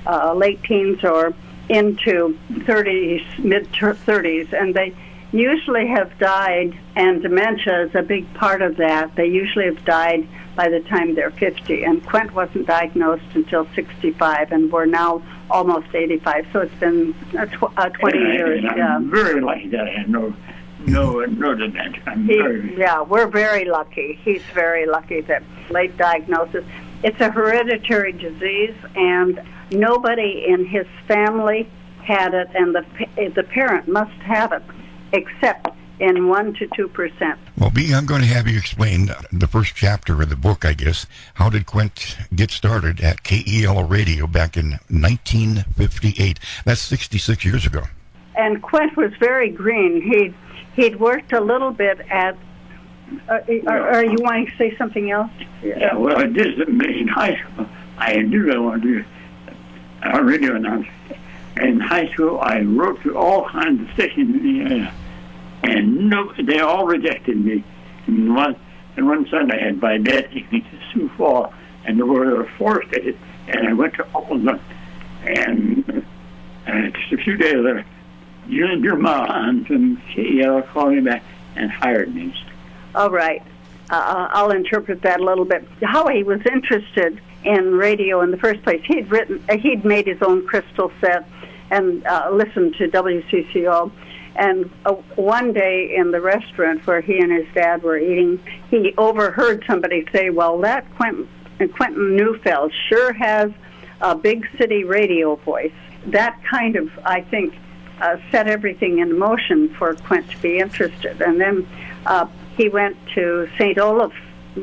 late teens or into 30s, mid-30s, and they usually have died, and dementia is a big part of that. They usually have died by the time they're 50, and Quint wasn't diagnosed until 65, and we're now almost 85, so it's been 20 years. I'm very lucky that I had no dementia. Yeah, we're very lucky. He's very lucky that late diagnosis. It's a hereditary disease, and nobody in his family had it, and the parent must have it, except in 1 to 2%. Well, B, I'm going to have you explain the first chapter of the book, I guess. How did Quint get started at KELO Radio back in 1958? That's 66 years ago. And Quint was very green. He'd worked a little bit at... are you wanting to say something else? Yeah, well, I did in high school. I knew I wanted to be a radio announcer. In high school, I wrote to all kinds of stations in the area, and they all rejected me. And one Sunday, I had my dad take me to Sioux Falls, and there were 4 stations, and I went to all of them. And just a few days later, Eugene Durmont from KELO called me back and hired me. All right. I'll interpret that a little bit. How he was interested in radio in the first place. He'd made his own crystal set and listened to WCCO. And one day in the restaurant where he and his dad were eating, he overheard somebody say, well, that Quentin Neufeld sure has a big city radio voice. That kind of, I think, set everything in motion for Quint to be interested. And then he went to St. Olaf.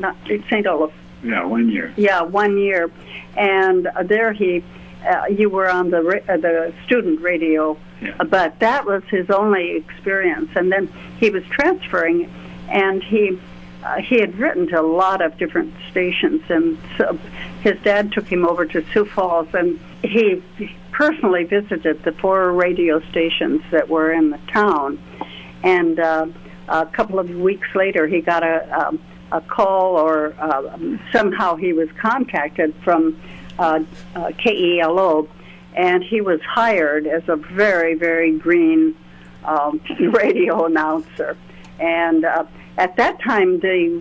Yeah, 1 year. Yeah, 1 year. And there you were on the student radio, yeah. But that was his only experience. And then he was transferring, and he had written to a lot of different stations, and so his dad took him over to Sioux Falls, and he personally visited the 4 radio stations that were in the town. And a couple of weeks later, he got a call, or somehow he was contacted from KELO, and he was hired as a very, very green radio announcer. And at that time,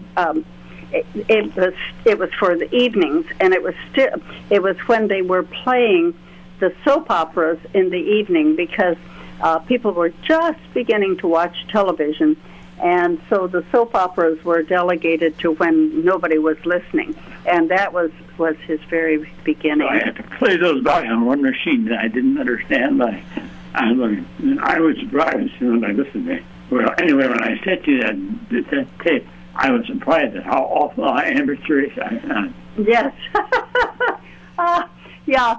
it was for the evenings, and it was when they were playing the soap operas in the evening, because people were just beginning to watch television. And so the soap operas were delegated to when nobody was listening, and that was his very beginning. So I had to play those back on one machine that I didn't understand. I was surprised when I listened to it. Well, anyway, when I sent you that tape, I was surprised at how awful I amateurish I am. Yes. Yeah.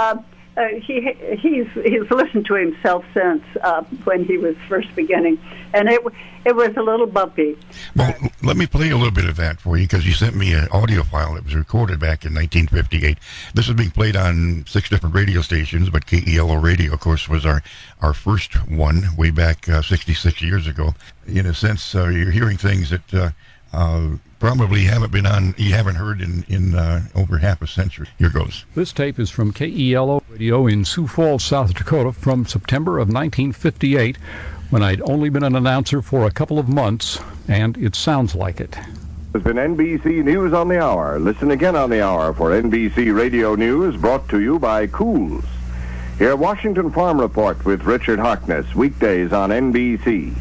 He's listened to himself since when he was first beginning, and it was a little bumpy. Well, let me play a little bit of that for you, because you sent me an audio file that was recorded back in 1958. This is being played on 6 different radio stations, but KELO Radio, of course, was our first one way back 66 years ago. In a sense, you're hearing things that probably you haven't heard in over half a century. Here goes. This tape is from KELO Radio in Sioux Falls, South Dakota, from September of 1958, when I'd only been an announcer for a couple of months, and it sounds like it. Has been NBC News on the Hour. Listen again on the hour for NBC Radio News, brought to you by Cools. Hear Washington Farm Report with Richard Harkness, weekdays on NBC.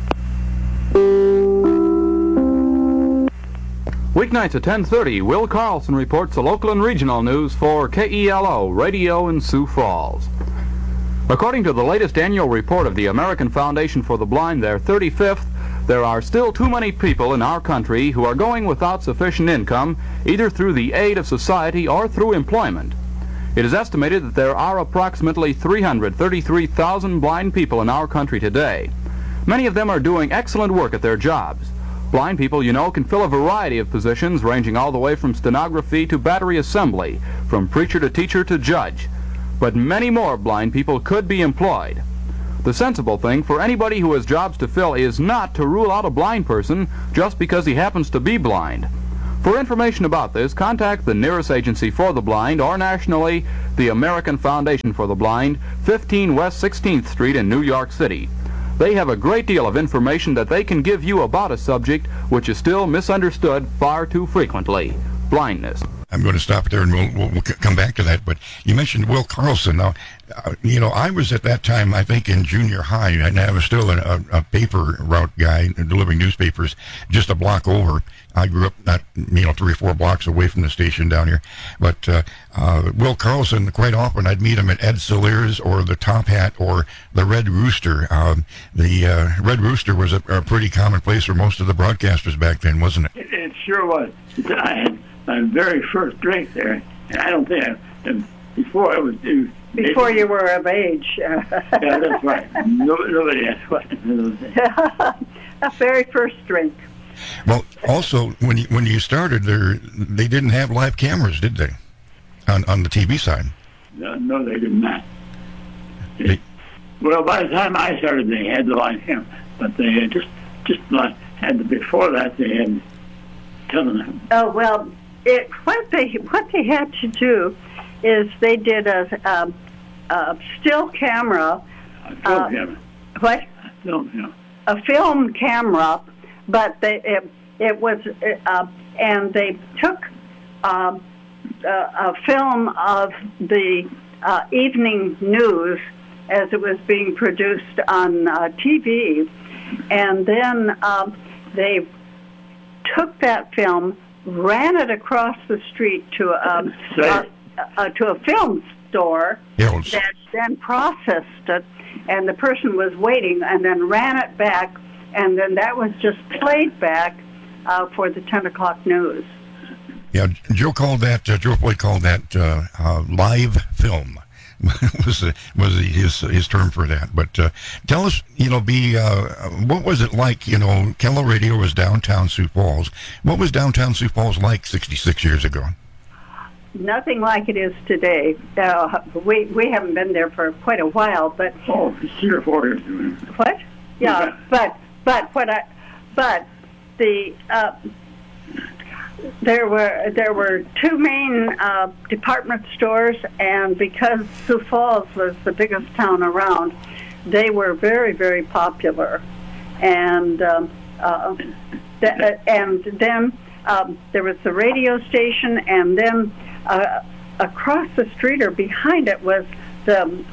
Weeknights at 10:30, Will Carlson reports the local and regional news for KELO Radio in Sioux Falls. According to the latest annual report of the American Foundation for the Blind, their 35th, there are still too many people in our country who are going without sufficient income, either through the aid of society or through employment. It is estimated that there are approximately 333,000 blind people in our country today. Many of them are doing excellent work at their jobs. Blind people, you know, can fill a variety of positions ranging all the way from stenography to battery assembly, from preacher to teacher to judge. But many more blind people could be employed. The sensible thing for anybody who has jobs to fill is not to rule out a blind person just because he happens to be blind. For information about this, contact the nearest agency for the blind or nationally, the American Foundation for the Blind, 15 West 16th Street in New York City. They have a great deal of information that they can give you about a subject which is still misunderstood far too frequently: blindness. I'm going to stop there, and we'll come back to that. But you mentioned Will Carlson. Now, I was at that time, I think, in junior high, and I was still a paper route guy delivering newspapers just a block over. I grew up not, 3 or 4 blocks away from the station down here. But Will Carlson, quite often I'd meet him at Ed Solier's or the Top Hat or the Red Rooster. The Red Rooster was a pretty common place for most of the broadcasters back then, wasn't it? It sure was. I had my very first drink there, and I don't think before I was before you were of age. Yeah, that's right. Nobody asked what. A very first drink. Well, also when you started there, they didn't have live cameras, did they? On the TV side. No, they did not. Well, by the time I started, they had the live camera, but they had just had before that they had television. Oh well, what they had to do is they did a still camera. A film camera. What? A film camera. A film camera, but it was and they took a film of the evening news as it was being produced on TV, and then they took that film, ran it across the street to a film store that then processed it, and the person was waiting, and then ran it back, and then that was just played back for the 10 o'clock news. Yeah, Joe Floyd called that live film. was his term for that. But tell us, what was it like? KELO Radio was downtown Sioux Falls. What was downtown Sioux Falls like 66 years ago? Nothing like it is today. We haven't been there for quite a while, but 3 or 4 years. What? Yeah, but the there were 2 main department stores, and because Sioux Falls was the biggest town around, they were very, very popular. And then there was the radio station, and then across the street or behind it was the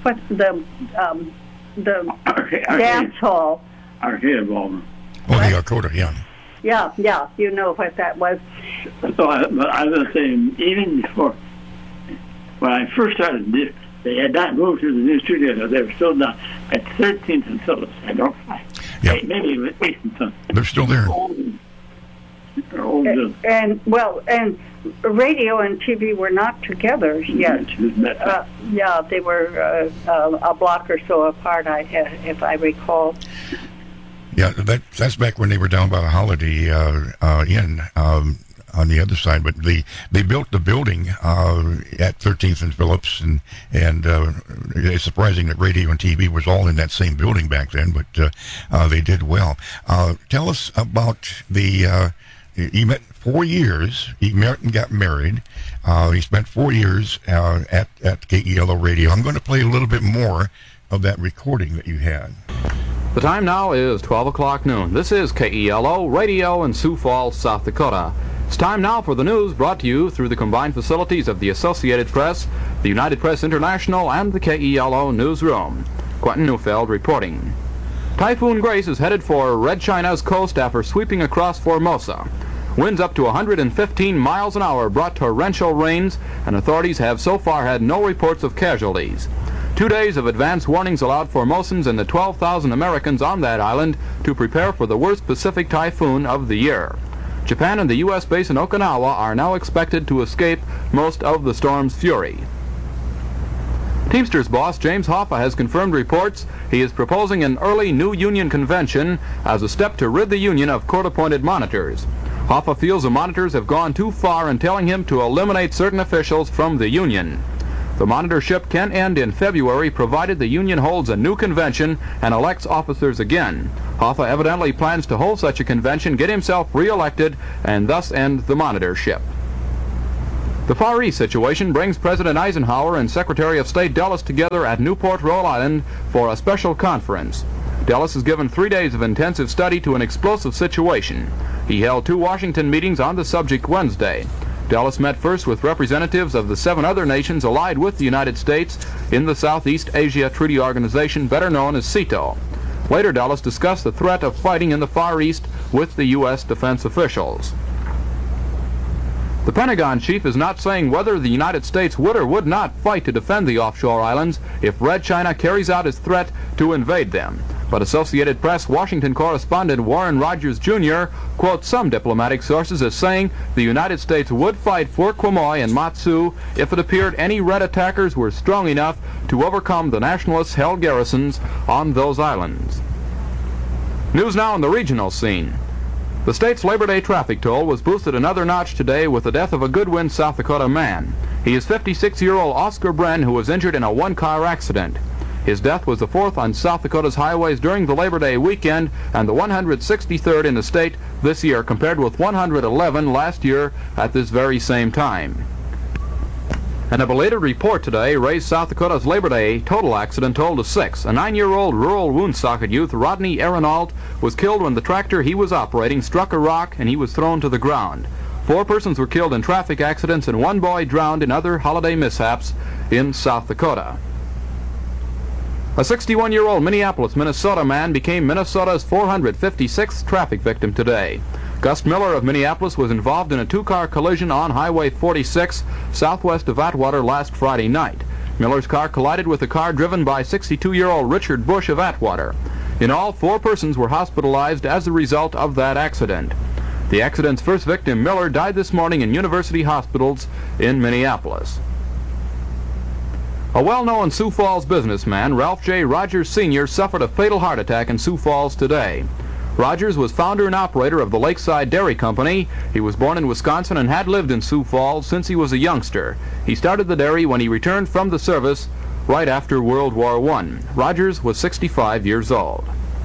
dance hall. Arcade Ballroom. Oh, the Arcota, yeah. Yeah, you know what that was. So I was saying, even before, when I first started, they had not moved to the new studio. They were still down at 13th and Phillips. I don't know. Yep. Maybe 8th and something. They're still there. And radio and TV were not together yet. Yeah, they were a block or so apart, if I recall. Yeah, that's back when they were down by the Holiday Inn on the other side. But they built the building at 13th and Phillips, and it's surprising that radio and TV was all in that same building back then. But they did well. Tell us about you met 4 years. He met and got married. He spent 4 years at KELO Radio. I'm going to play a little bit more of that recording that you had. The time now is 12 o'clock noon. This is KELO Radio in Sioux Falls, South Dakota. It's time now for the news brought to you through the combined facilities of the Associated Press, the United Press International, and the KELO Newsroom. Quentin Neufeld reporting. Typhoon Grace is headed for Red China's coast after sweeping across Formosa. Winds up to 115 miles an hour brought torrential rains, and authorities have so far had no reports of casualties. 2 days of advance warnings allowed Formosans and the 12,000 Americans on that island to prepare for the worst Pacific typhoon of the year. Japan and the U.S. base in Okinawa are now expected to escape most of the storm's fury. Teamsters boss James Hoffa has confirmed reports he is proposing an early new union convention as a step to rid the union of court-appointed monitors. Hoffa feels the monitors have gone too far in telling him to eliminate certain officials from the union. The monitorship can end in February, provided the union holds a new convention and elects officers again. Hoffa evidently plans to hold such a convention, get himself re-elected, and thus end the monitorship. The Far East situation brings President Eisenhower and Secretary of State Dulles together at Newport, Rhode Island for a special conference. Dulles has given 3 days of intensive study to an explosive situation. He held 2 Washington meetings on the subject Wednesday. Dulles met first with representatives of the 7 other nations allied with the United States in the Southeast Asia Treaty Organization, better known as SEATO. Later, Dulles discussed the threat of fighting in the Far East with the U.S. defense officials. The Pentagon chief is not saying whether the United States would or would not fight to defend the offshore islands if Red China carries out its threat to invade them. But Associated Press Washington correspondent Warren Rogers Jr. quotes some diplomatic sources as saying the United States would fight for Quemoy and Matsu if it appeared any Red attackers were strong enough to overcome the nationalists' held garrisons on those islands. News now on the regional scene. The state's Labor Day traffic toll was boosted another notch today with the death of a Goodwin, South Dakota man. He is 56-year-old Oscar Bren, who was injured in a one-car accident. His death was the 4th on South Dakota's highways during the Labor Day weekend and the 163rd in the state this year, compared with 111 last year at this very same time. And a belated report today raised South Dakota's Labor Day total accident toll to 6. A 9-year-old rural Woonsocket youth, Rodney Aeronault, was killed when the tractor he was operating struck a rock and he was thrown to the ground. 4 persons were killed in traffic accidents and 1 boy drowned in other holiday mishaps in South Dakota. A 61-year-old Minneapolis, Minnesota man became Minnesota's 456th traffic victim today. Gus Miller of Minneapolis was involved in a 2-car collision on Highway 46 southwest of Atwater last Friday night. Miller's car collided with a car driven by 62-year-old Richard Bush of Atwater. In all, 4 persons were hospitalized as a result of that accident. The accident's first victim, Miller, died this morning in University Hospitals in Minneapolis. A well-known Sioux Falls businessman, Ralph J. Rogers Sr., suffered a fatal heart attack in Sioux Falls today. Rogers was founder and operator of the Lakeside Dairy Company. He was born in Wisconsin and had lived in Sioux Falls since he was a youngster. He started the dairy when he returned from the service right after World War I. Rogers was 65 years old.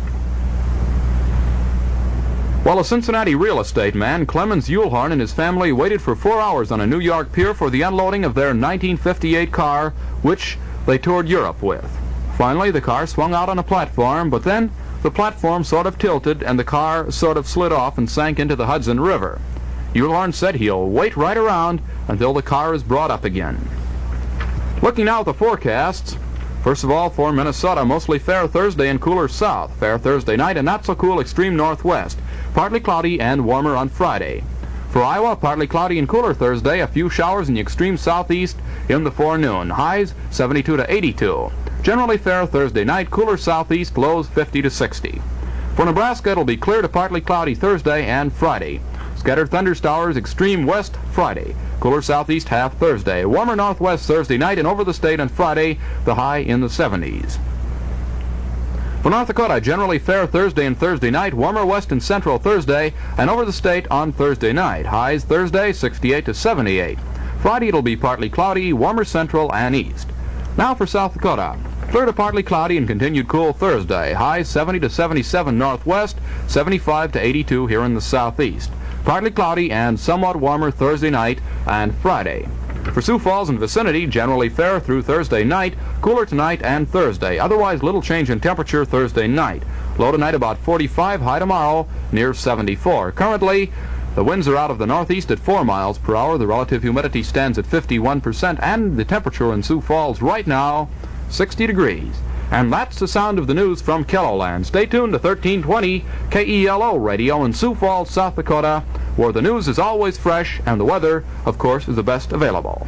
While a Cincinnati real estate man, Clemens Yulhorn, and his family waited for 4 hours on a New York pier for the unloading of their 1958 car, which they toured Europe with. Finally, the car swung out on a platform, but then the platform sort of tilted and the car sort of slid off and sank into the Hudson River. Yulhorn said he'll wait right around until the car is brought up again. Looking now at the forecasts. First of all, for Minnesota, mostly fair Thursday and cooler south. Fair Thursday night and not so cool extreme northwest. Partly cloudy and warmer on Friday. For Iowa, partly cloudy and cooler Thursday. A few showers in the extreme southeast in the forenoon. Highs 72 to 82. Generally fair Thursday night, cooler southeast, lows 50 to 60. For Nebraska, it'll be clear to partly cloudy Thursday and Friday. Scattered thundershowers extreme west Friday. Cooler southeast half Thursday. Warmer northwest Thursday night and over the state on Friday, the high in the 70s. For North Dakota, generally fair Thursday and Thursday night, warmer west and central Thursday, and over the state on Thursday night. Highs Thursday 68 to 78. Friday it'll be partly cloudy, warmer central and east. Now for South Dakota. Clear to partly cloudy and continued cool Thursday. Highs 70 to 77 northwest, 75 to 82 here in the southeast. Partly cloudy and somewhat warmer Thursday night and Friday. For Sioux Falls and vicinity, generally fair through Thursday night, cooler tonight and Thursday. Otherwise, little change in temperature Thursday night. Low tonight about 45, high tomorrow near 74. Currently, the winds are out of the northeast at 4 miles per hour. The relative humidity stands at 51%, and the temperature in Sioux Falls right now, 60 degrees. And that's the sound of the news from Kelloland. Stay tuned to 1320 KELO Radio in Sioux Falls, South Dakota, where the news is always fresh and the weather, of course, is the best available.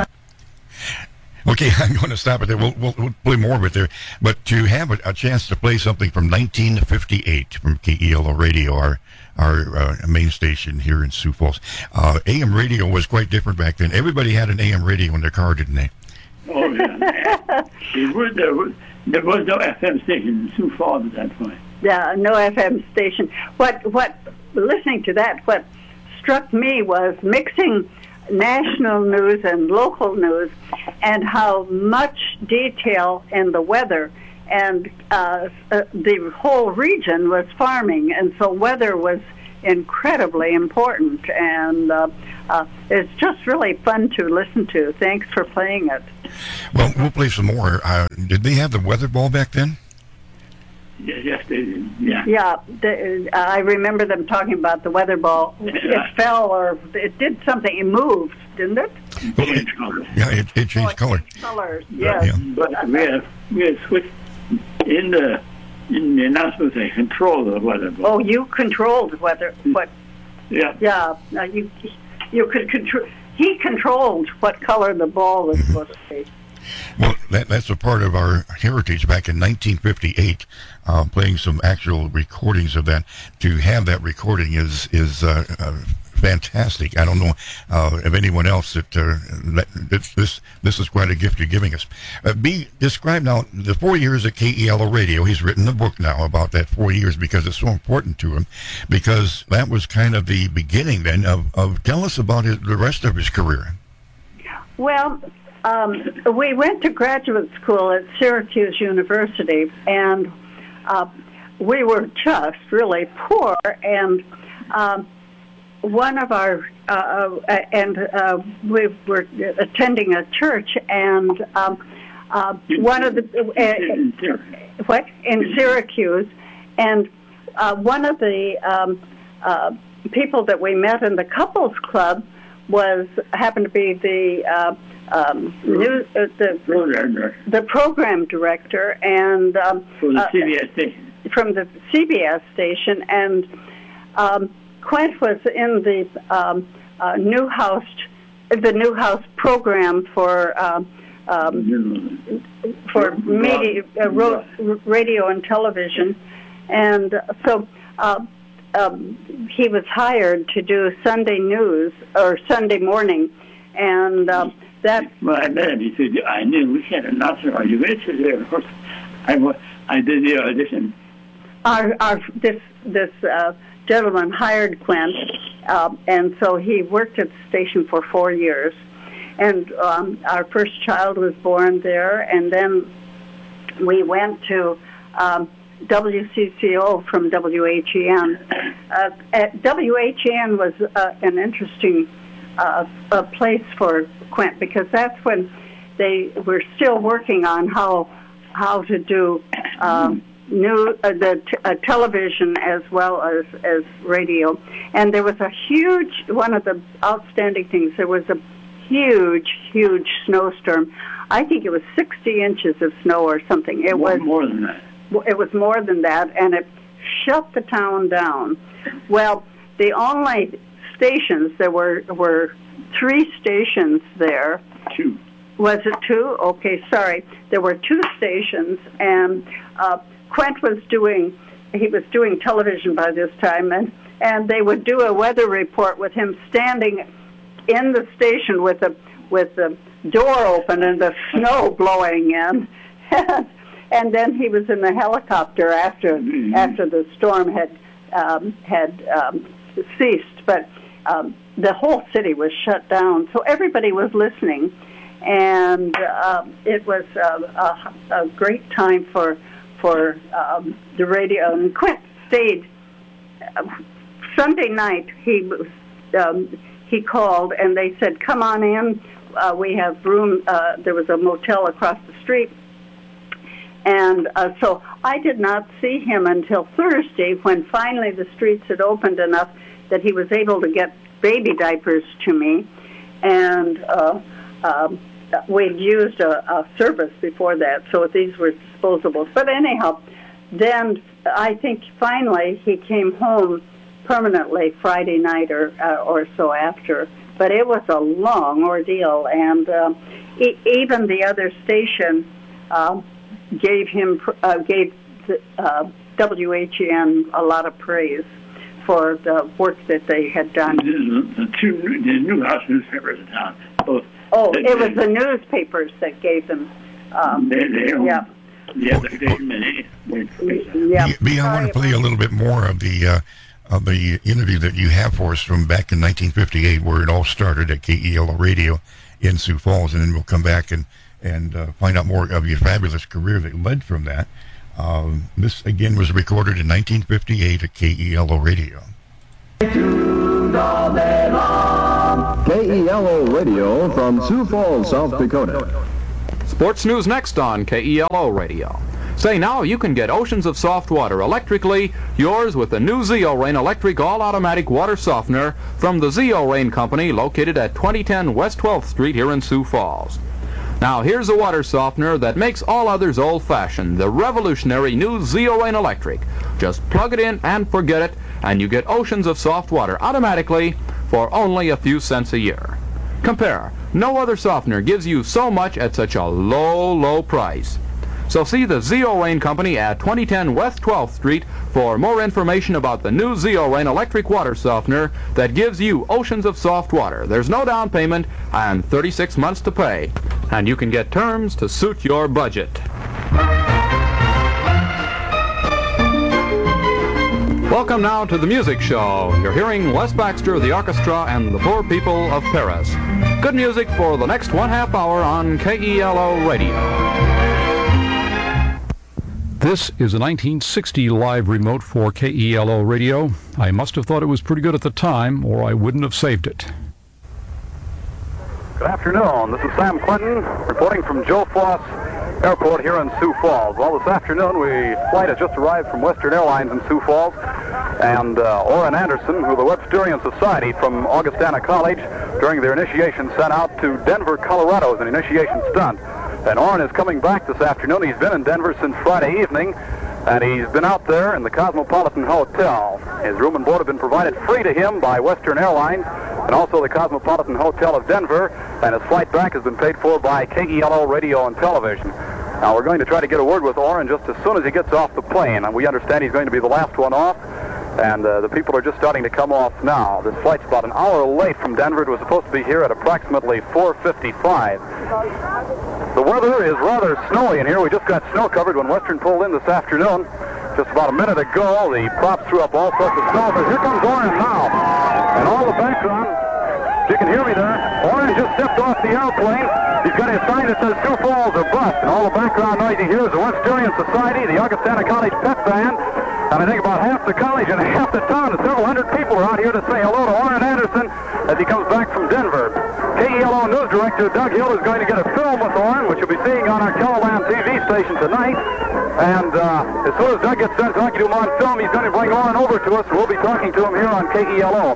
Okay, I'm going to stop it there. We'll play more of it there. But to have a chance to play something from 1958 from KELO Radio, our main station here in Sioux Falls. AM radio was quite different back then. Everybody had an AM radio in their car, didn't they? Oh, yeah. There was no FM station in Sioux Falls at that point. Yeah, no FM station. What listening to that, what struck me was mixing national news and local news, and how much detail in the weather. And the whole region was farming, and so weather was incredibly important. And it's just really fun to listen to. Thanks for playing it. Well, we'll play some more. Did they have the weather ball back then? Yes, they did. Yeah. Yeah, I remember them talking about the weather ball. It fell, or it did something. It moved, didn't it? Well, Changed color. Yeah, it changed color. Colors, yes. Yeah. But we have switched in the announcements. They control the weather ball. Oh, you controlled weather. What? Yeah. Yeah, you could control. He controlled what color the ball was supposed to be. Well, that's a part of our heritage back in 1958, playing some actual recordings of that. To have that recording is fantastic. I don't know of anyone else that this is quite a gift you're giving us. Describe now the 4 years at KELO Radio. He's written a book now about that 4 years because it's so important to him, because that was kind of the beginning then of tell us about the rest of his career. Well, we went to graduate school at Syracuse University, and we were just really poor, and one of our we were attending a church, and one of the in Syracuse, and one of the people that we met in the couples club happened to be the program director, and from the CBS station. From the CBS station, and Quint was in the Newhouse program for media, radio and television, and so he was hired to do Sunday news or Sunday morning, and that. Well, I met him. He said, "I knew we had an announcer. Are you interested?" There, of course, I did the audition. This gentleman hired Quint, and so he worked at the station for 4 years. And our first child was born there, and then we went to WCCO from WHEN. WHEN was an interesting place for Quint, because that's when they were still working on how to do television as well as radio. And there was one of the outstanding things, there was a huge snowstorm. I think it was 60 inches of snow or something. It was more than that. It was more than that, and it shut the town down. Well, the only stations, there were 3 stations there. 2. Was it 2? Okay, sorry. There were 2 stations, and Quint was doing television by this time, and they would do a weather report with him standing in the station with the door open and the snow blowing in. And then he was in the helicopter after the storm had ceased. But the whole city was shut down, so everybody was listening, and it was a great time for the radio. And Quint stayed. Sunday night he called, and they said, "Come on in. We have room." There was a motel across the street. And so I did not see him until Thursday, when finally the streets had opened enough that he was able to get baby diapers to me. And we'd used a service before that, so these were disposables. But anyhow, then I think finally he came home permanently Friday night or so after. But it was a long ordeal, and even the other station gave WHEN a lot of praise for the work that they had done. The Newhouse newspapers in town. It was the newspapers that gave them. Yeah. I want to play a little bit more of the the interview that you have for us from back in 1958, where it all started at KELO Radio in Sioux Falls, and then we'll come back and find out more of your fabulous career that led from that. This, again, was recorded in 1958 at KELO Radio. KELO Radio from Sioux Falls, South Dakota. Sports news next on KELO Radio. Say now you can get oceans of soft water electrically, yours with the new Zeo-Rain electric all-automatic water softener from the Zeo-Rain Company, located at 2010 West 12th Street here in Sioux Falls. Now here's a water softener that makes all others old-fashioned, the revolutionary new Zeo-Rain electric. Just plug it in and forget it, and you get oceans of soft water automatically for only a few cents a year. Compare. No other softener gives you so much at such a low, low price. So see the Zeo-Rain Company at 2010 West 12th Street for more information about the new Zeo-Rain electric water softener that gives you oceans of soft water. There's no down payment and 36 months to pay. And you can get terms to suit your budget. Welcome now to the music show. You're hearing Les Baxter, the orchestra, and the poor people of Paris. Good music for the next 1/2 hour on KELO Radio. This is a 1960 live remote for KELO Radio. I must have thought it was pretty good at the time, or I wouldn't have saved it. Good afternoon. This is Sam Clinton reporting from Joe Foss Airport here in Sioux Falls. Well, this afternoon, flight has just arrived from Western Airlines in Sioux Falls, and Orrin Anderson, who the Websterian Society from Augustana College, during their initiation, sent out to Denver, Colorado as an initiation stunt. And Orrin is coming back this afternoon. He's been in Denver since Friday evening, and he's been out there in the Cosmopolitan Hotel. His room and board have been provided free to him by Western Airlines and also the Cosmopolitan Hotel of Denver, and his flight back has been paid for by KELO Radio and Television. Now, we're going to try to get a word with Orrin just as soon as he gets off the plane, and we understand he's going to be the last one off, and the people are just starting to come off now. This flight's about an hour late from Denver. It was supposed to be here at approximately 4:55. The weather is rather snowy in here. We just got snow covered when Western pulled in this afternoon. Just about a minute ago, the props threw up all sorts of snow, but here comes Orrin now. And all the background, you can hear me there, Orrin just stepped off the airplane. He's got his sign that says Sioux Falls or bust. And all the background noise he hears is the Websterian Society, the Augustana College Pep Band, and I think about half the college and half the town, and several hundred people are out here to say hello to Orrin Anderson as he comes back from Denver. KELO News Director Doug Hill is going to get a film with Orrin, which you'll be seeing on our Teleland TV station tonight. And as soon as Doug gets done talking to him on film, he's going to bring Orrin over to us, and we'll be talking to him here on KELO.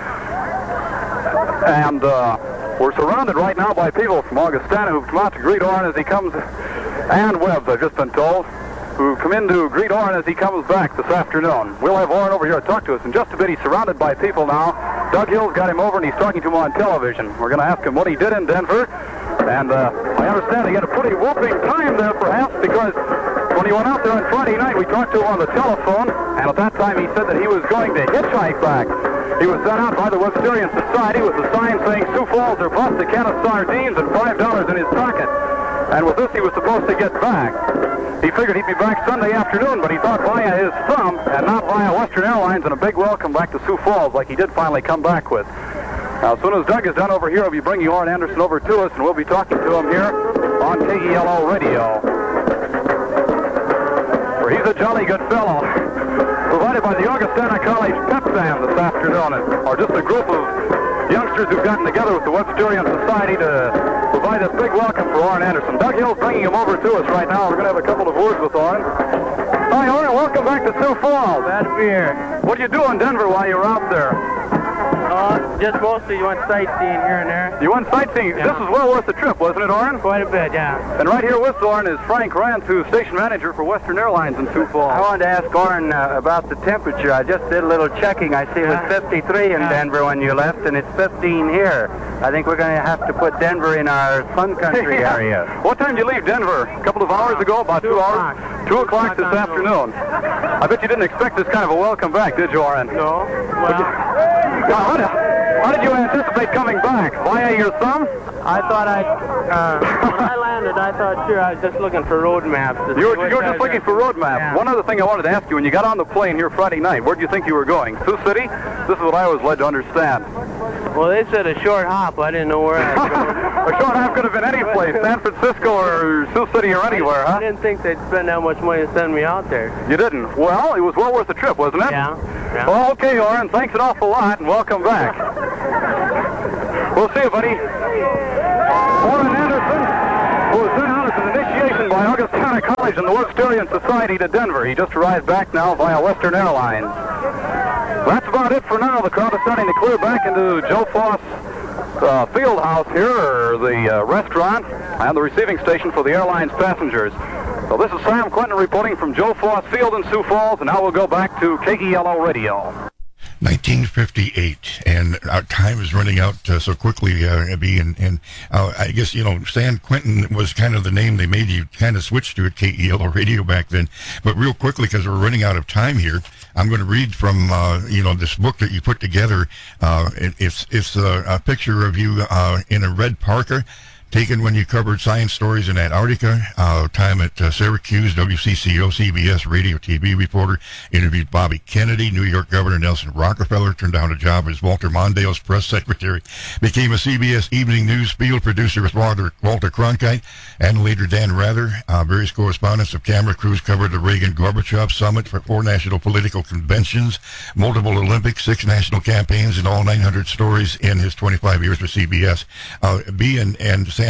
And we're surrounded right now by people from Augustana who've come out to greet Orrin as he comes, and Webbs, I've just been told, who come in to greet Orrin as he comes back this afternoon. We'll have Orrin over here to talk to us in just a bit. He's surrounded by people now. Doug Hill's got him over, and he's talking to him on television. We're going to ask him what he did in Denver, and I understand he had a pretty whooping time there, perhaps, because when he went out there on Friday night, we talked to him on the telephone, and at that time he said that he was going to hitchhike back. He was sent out by the Websterian Society with a sign saying Sioux Falls or bust, a can of sardines, and $5 in his pocket. And with this, he was supposed to get back. He figured he'd be back Sunday afternoon, but he thought via his thumb and not via Western Airlines, and a big welcome back to Sioux Falls like he did finally come back with. Now, as soon as Doug is done over here, he'll be bringing Orrin Anderson over to us, and we'll be talking to him here on KELO Radio. For he's a jolly good fellow. Provided by the Augustana College Pep Band this afternoon, or just a group of youngsters who've gotten together with the Websterian Society to provide a big welcome for Orrin Anderson. Doug Hill's bringing him over to us right now. We're going to have a couple of words with Orrin. Hi, Orrin. Welcome back to Sioux Falls. Glad to be here. What did you do in Denver while you were out there? Just mostly went sightseeing here and there. You went sightseeing. Yeah. This was well worth the trip, wasn't it, Orrin? Quite a bit, yeah. And right here with Orrin is Frank Rance, who's station manager for Western Airlines in Sioux Falls. I wanted to ask Orrin about the temperature. I just did a little checking. I see it was 53 in Denver when you left, and it's 15 here. I think we're going to have to put Denver in our Sun Country area. What time did you leave Denver? A couple of hours ago? About 2 hours? 2 o'clock this afternoon. I bet you didn't expect this kind of a welcome back, did you, Orrin? No. How did you anticipate coming back? Via your thumb? I thought when I landed, I thought, sure, I was just looking for road maps. You were just looking for road maps. Yeah. One other thing I wanted to ask you, when you got on the plane here Friday night, where do you think you were going? Sioux City? This is what I was led to understand. Well, they said a short hop. I didn't know where I was going. A short hop could have been any place, San Francisco or Sioux City or anywhere, huh? I didn't think they'd spend that much money to send me out there. You didn't? Well, it was well worth the trip, wasn't it? Yeah. Well, okay, Oren, thanks an awful lot, and welcome back. We'll see you, buddy. Oren Anderson, who was sent out as an initiation by Augustana College and the Worcesterian Society to Denver. He just arrived back now via Western Airlines. That's about it for now. The crowd is starting to clear back into Joe Foss field house here, or the restaurant, and the receiving station for the airline's passengers. So this is Sam Quinton reporting from Joe Foss Field in Sioux Falls, and now we'll go back to KELO Radio. 1958, and our time is running out so quickly, Abby, and I guess, San Quentin was kind of the name they made you kind of switch to at KELO Radio back then. But real quickly, because we're running out of time here, I'm going to read from, this book that you put together. It's a picture of you in a red parka, taken when you covered science stories in Antarctica, time at Syracuse, WCCO, CBS radio TV reporter, interviewed Bobby Kennedy, New York Governor Nelson Rockefeller, turned down a job as Walter Mondale's press secretary, became a CBS Evening News field producer with Walter Cronkite, and later Dan Rather. Various correspondents of camera crews covered the Reagan-Gorbachev summit for 4 national political conventions, multiple Olympics, 6 national campaigns, and all 900 stories in his 25 years with CBS. B and Sam,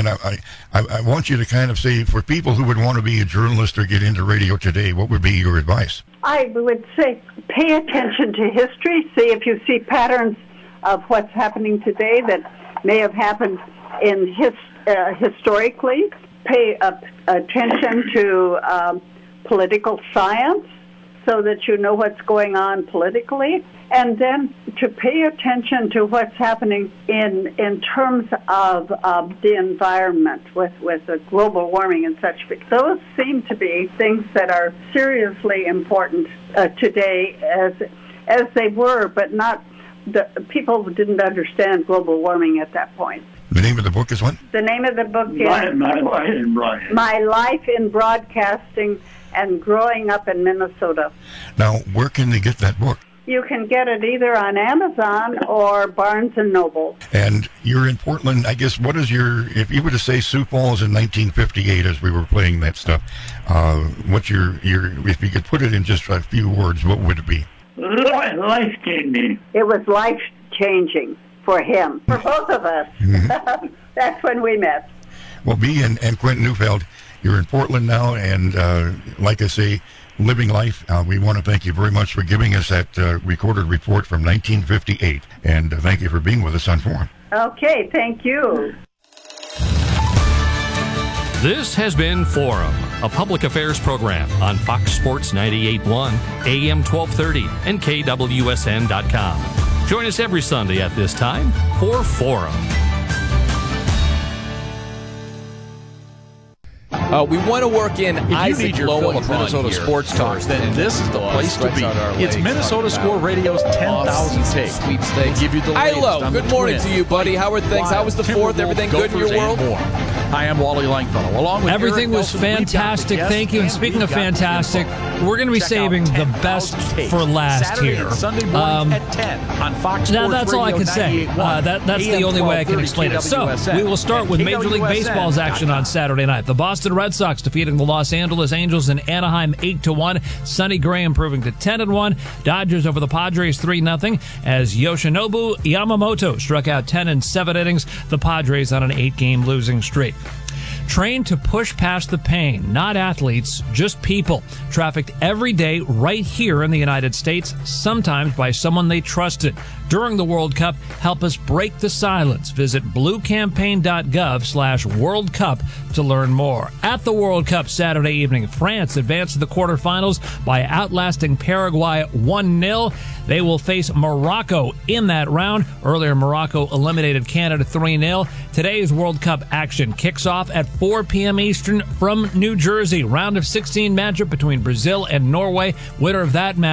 I want you to kind of say, for people who would want to be a journalist or get into radio today, what would be your advice? I would say pay attention to history. See if you see patterns of what's happening today that may have happened in historically. Pay attention to political science so that you know what's going on politically, and then to pay attention to what's happening in terms of the environment with the global warming and such. Those seem to be things that are seriously important today as they were, but not people didn't understand global warming at that point. The name of the book is what? The name of the book is My Life in Broadcasting. My Life in Broadcasting and Growing Up in Minnesota. Now, where can they get that book? You can get it either on Amazon or Barnes & Noble. And you're in Portland. I guess, what is if you were to say Sioux Falls in 1958 as we were playing that stuff, what's your if you could put it in just a few words, what would it be? Life-changing. It was life-changing for him, for both of us. Mm-hmm. That's when we met. Well, B and Quentin Neufeld, you're in Portland now, and like I say, living life. We want to thank you very much for giving us that recorded report from 1958, and thank you for being with us on Forum. Okay, thank you. This has been Forum, a public affairs program on Fox Sports 98.1, AM 1230, and KWSN.com. Join us every Sunday at this time for Forum. We want to work in Isaac Lowen of Minnesota here. Sports Talk, then this is the place to be. It's Minnesota Score Radio's 10,000 take. Sweepstakes. Give you the latest Ilo, good morning to you, buddy. How are things? How was the fourth? Everything good in your world? I am Wally Langfellow. Along with everything was fantastic. Thank you. And speaking of fantastic, we're going to be saving the best for last here. Sunday morning at 10 on Fox Sports that's all I can say. That's the only way I can explain it. So we will start with Major League Baseball's action on Saturday night. The Boston Red Sox defeating the Los Angeles Angels in Anaheim 8-1. Sonny Gray improving to 10-1. Dodgers over the Padres 3-0 as Yoshinobu Yamamoto struck out 10 in 7 innings. The Padres on an 8-game losing streak. Trained to push past the pain, not athletes, just people. Trafficked every day right here in the United States, sometimes by someone they trusted. During the World Cup, help us break the silence. Visit bluecampaign.gov/World Cup to learn more. At the World Cup Saturday evening, France advanced to the quarterfinals by outlasting Paraguay 1-0. They will face Morocco in that round. Earlier, Morocco eliminated Canada 3-0. Today's World Cup action kicks off at 4 p.m. Eastern from New Jersey. Round of 16 matchup between Brazil and Norway. Winner of that match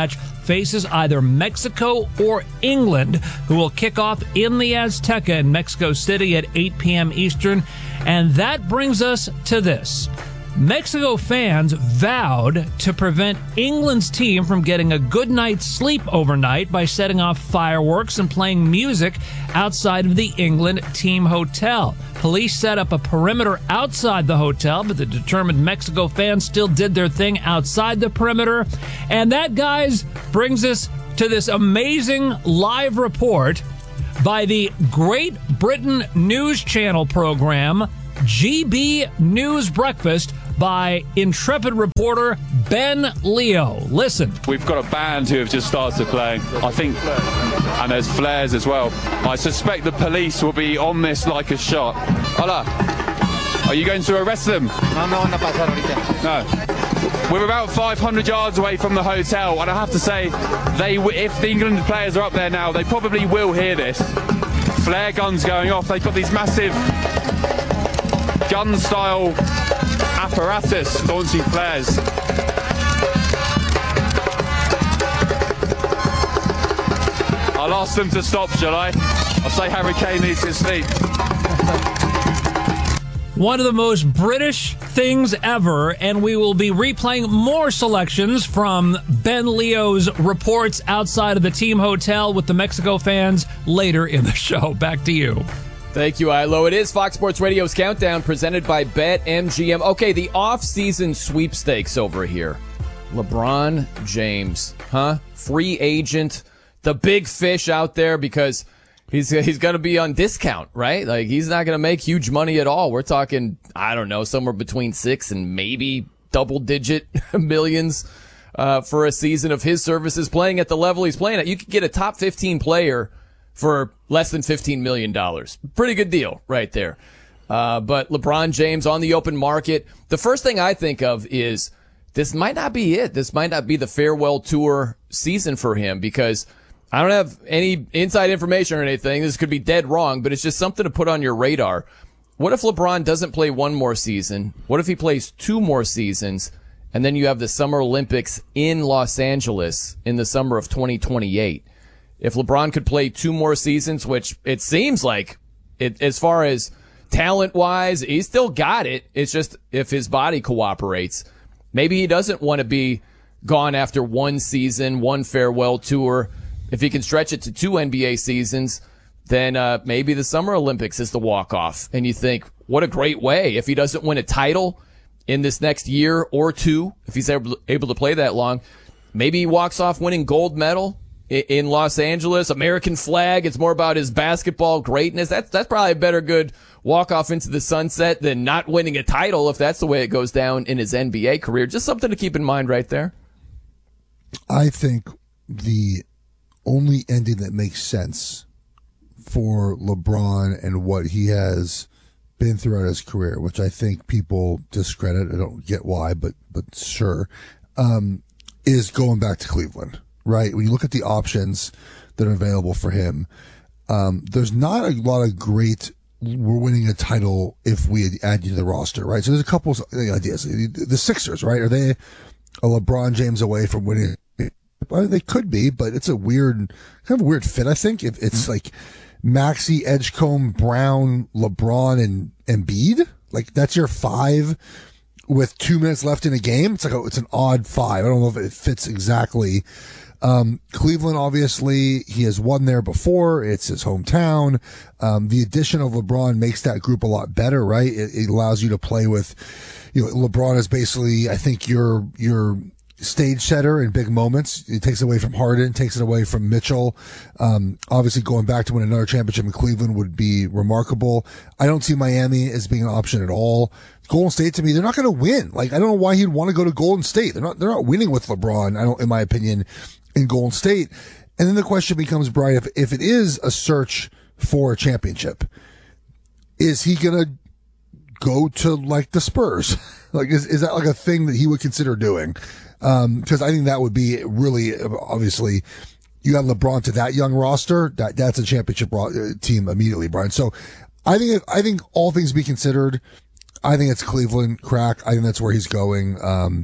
faces either Mexico or England, who will kick off in the Azteca in Mexico City at 8 p.m. Eastern. And that brings us to this. Mexico fans vowed to prevent England's team from getting a good night's sleep overnight by setting off fireworks and playing music outside of the England team hotel. Police set up a perimeter outside the hotel, but the determined Mexico fans still did their thing outside the perimeter. And that, guys, brings us to this amazing live report by the Great Britain News Channel program, GB News Breakfast, by intrepid reporter Ben Leo. Listen. We've got a band who have just started playing, I think, and there's flares as well. I suspect the police will be on this like a shot. Hola. Are you going to arrest them? No. We're about 500 yards away from the hotel, and I have to say, if the England players are up there now, they probably will hear this. Flare guns going off. They've got these massive gun-style apparatus launching flares. I'll ask them to stop, shall I? I'll say Harry Kane needs his sleep. One of the most British things ever, and we will be replaying more selections from Ben Leo's reports outside of the team hotel with the Mexico fans later in the show. Back to you. Thank you, Ilo. It is Fox Sports Radio's Countdown presented by BetMGM. Okay, the off-season sweepstakes over here. LeBron James, free agent, the big fish out there because he's going to be on discount, right? Like, he's not going to make huge money at all. We're talking, I don't know, somewhere between 6 and maybe double-digit millions for a season of his services playing at the level he's playing at. You could get a top 15 player for less than $15 million. Pretty good deal right there. But LeBron James on the open market. The first thing I think of is this might not be it. This might not be the farewell tour season for him because I don't have any inside information or anything. This could be dead wrong, but it's just something to put on your radar. What if LeBron doesn't play one more season? What if he plays 2 more seasons? And then you have the Summer Olympics in Los Angeles in the summer of 2028. If LeBron could play 2 more seasons, which it seems like, as far as talent-wise, he's still got it. It's just if his body cooperates. Maybe he doesn't want to be gone after 1 season, 1 farewell tour. If he can stretch it to 2 NBA seasons, then maybe the Summer Olympics is the walk-off. And you think, what a great way. If he doesn't win a title in this next year or 2, if he's able to play that long, maybe he walks off winning gold medal in Los Angeles, American flag. It's more about his basketball greatness. That's probably a better good walk off into the sunset than not winning a title if that's the way it goes down in his NBA career. Just something to keep in mind right there. I think the only ending that makes sense for LeBron and what he has been throughout his career, which I think people discredit, I don't get why, but sure, is going back to Cleveland. Right. When you look at the options that are available for him, there's not a lot of great, we're winning a title if we add you to the roster. Right. So there's a couple of ideas. The Sixers, right? Are they a LeBron James away from winning? Well, they could be, but it's kind of a weird fit, I think. If it's like Maxey, Edgecombe, Brown, LeBron, and Embiid, like that's your 5 with 2 minutes left in a game. It's an odd 5. I don't know if it fits exactly. Cleveland, obviously, he has won there before. It's his hometown. The addition of LeBron makes that group a lot better, right? It allows you to play with, LeBron is basically, I think, your stage setter in big moments. It takes away from Harden, takes it away from Mitchell. Obviously going back to win another championship in Cleveland would be remarkable. I don't see Miami as being an option at all. Golden State, to me, they're not going to win. Like, I don't know why he'd want to go to Golden State. They're not winning with LeBron, in my opinion, in Golden State. And then the question becomes, Brian, if it is a search for a championship, is he going to go to like the Spurs? Like, is that like a thing that he would consider doing? Because I think that would be really, obviously, you have LeBron to that young roster, that's a championship team immediately, Brian. So I think all things be considered, I think it's Cleveland crack. I think that's where he's going.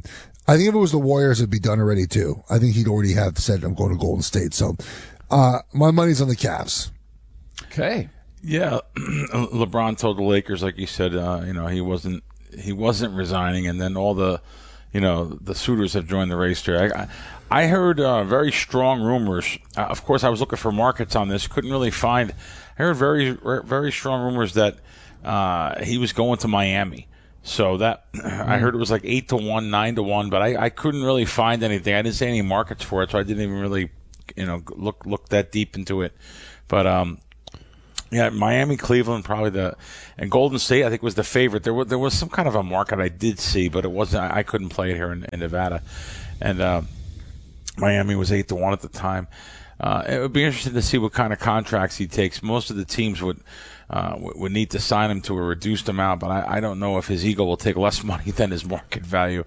I think if it was the Warriors, it'd be done already too. I think he'd already have said, I'm going to Golden State. So my money's on the Cavs. Okay. Yeah, LeBron told the Lakers, like you said, he wasn't resigning, and then all the suitors have joined the race here. I heard very strong rumors. Of course, I was looking for markets on this. Couldn't really find. I heard very, very strong rumors that he was going to Miami. So that I heard it was like 8-1, 9-1, but I couldn't really find anything. I didn't see any markets for it, so I didn't even really, look that deep into it. But yeah, Miami, Cleveland, and Golden State, I think, was the favorite. There was some kind of a market I did see, but it wasn't. I couldn't play it here in Nevada, and Miami was 8-1 at the time. It would be interesting to see what kind of contracts he takes. Most of the teams would need to sign him to a reduced amount, but I don't know if his ego will take less money than his market value.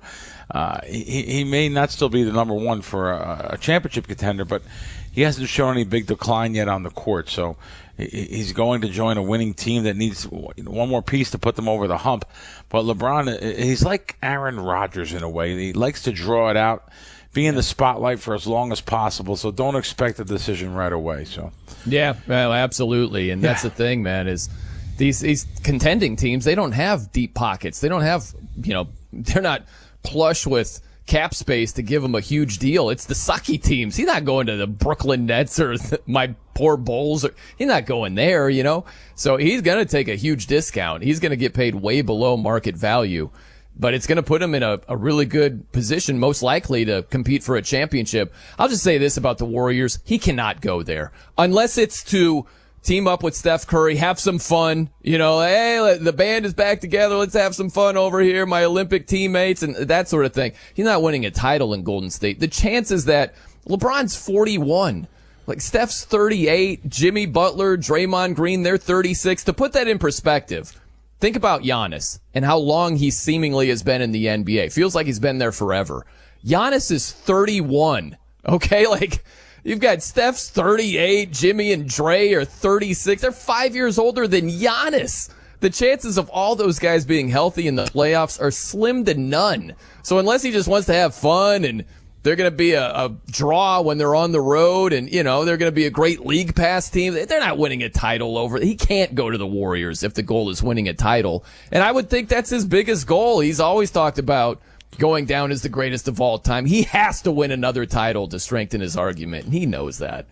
He may not still be the number one for a championship contender, but he hasn't shown any big decline yet on the court. So he's going to join a winning team that needs one more piece to put them over the hump. But LeBron, he's like Aaron Rodgers in a way. He likes to draw it out, be in the spotlight for as long as possible. So don't expect a decision right away. So yeah, well, absolutely. And that's the thing, man, is these contending teams, they don't have deep pockets. They don't have, they're not plush with cap space to give him a huge deal. It's the sucky teams. He's not going to the Brooklyn Nets or my poor Bulls. He's not going there, So he's going to take a huge discount. He's going to get paid way below market value. But it's going to put him in a really good position, most likely to compete for a championship. I'll just say this about the Warriors. He cannot go there. Unless it's to team up with Steph Curry, have some fun. Hey, the band is back together. Let's have some fun over here, my Olympic teammates, and that sort of thing. He's not winning a title in Golden State. The chances that LeBron's 41, like Steph's 38, Jimmy Butler, Draymond Green, they're 36. To put that in perspective, think about Giannis and how long he seemingly has been in the NBA. Feels like he's been there forever. Giannis is 31. Okay, you've got Steph's 38, Jimmy and Dre are 36. They're 5 years older than Giannis. The chances of all those guys being healthy in the playoffs are slim to none. So unless he just wants to have fun and they're going to be a draw when they're on the road and, they're going to be a great league pass team, they're not winning a title over. He can't go to the Warriors if the goal is winning a title. And I would think that's his biggest goal. He's always talked about going down as the greatest of all time. He has to win another title to strengthen his argument, and he knows that.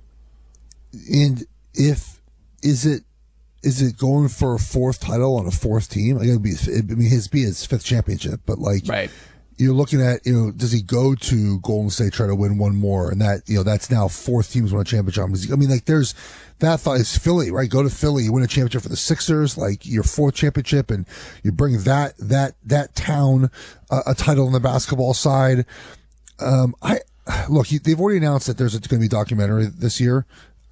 And is it going for a fourth title on a fourth team? It'd be his fifth championship, but right. You're looking at, does he go to Golden State, try to win one more, and that, that's now fourth teams win a championship? There's that thought. Is Philly, right? Go to Philly, you win a championship for the Sixers, your fourth championship, and you bring that town a title on the basketball side. They've already announced that there's going to be a documentary this year.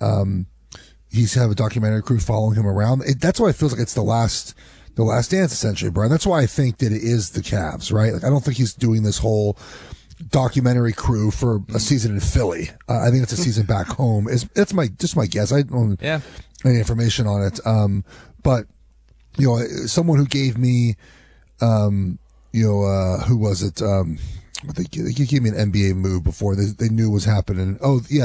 He's have a documentary crew following him around. That's why it feels like it's the last dance, essentially, Brian. That's why I think that it is the Cavs, right? I don't think he's doing this whole documentary crew for a season in Philly. I think it's a season back home. That's my guess. I don't have any information on it. But someone who gave me, who was it? They gave me an NBA move before they knew what was happening. Oh yeah,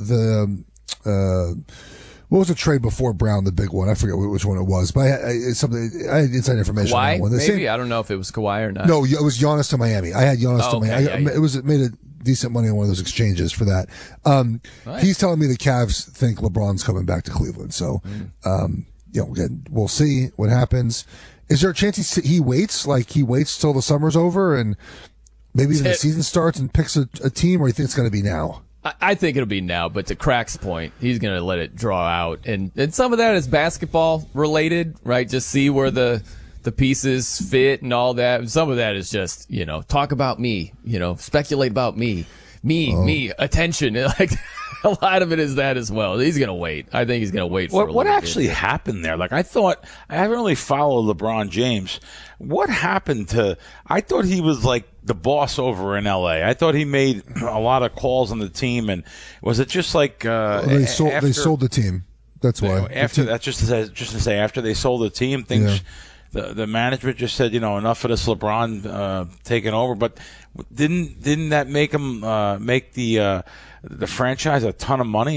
what was the trade before Brown, the big one? I forget which one it was, but I had inside information Kawhi, on that one. Maybe? I don't know if it was Kawhi or not. No, it was Giannis to Miami. I had Giannis to Miami. It made a decent money on one of those exchanges for that. Nice. He's telling me the Cavs think LeBron's coming back to Cleveland. So, we'll see what happens. Is there a chance he waits? He waits till the summer's over and maybe the season starts and picks a team, or you think it's going to be now? I think it'll be now, but to Crack's point, he's going to let it draw out. And some of that is basketball related, right? Just see where the pieces fit and all that. Some of that is just, talk about me, speculate about me, attention. A lot of it is that as well. He's going to wait. I think he's going to wait for what actually happened there? I haven't really followed LeBron James. What happened I thought he was the boss over in LA. I thought he made a lot of calls on the team, and was it just they sold the team? That's why. After that, just to say, after they sold the team, things the management just said, enough of this LeBron taking over. But didn't that make him make the franchise a ton of money,